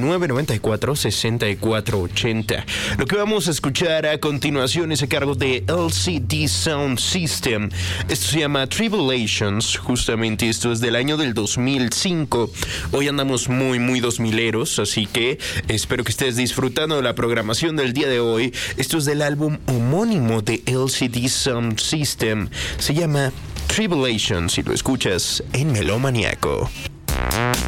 994-6480. Lo que vamos a escuchar a continuación es a cargo de LCD Sound System. Esto se llama Tribulations. Justamente esto es del año del 2005. Hoy andamos muy 2000eros, así que espero que estés disfrutando de la programación del día de hoy. Esto es del álbum homónimo de LCD Sound System. Se llama Tribulations y lo escuchas en Melómaniaco.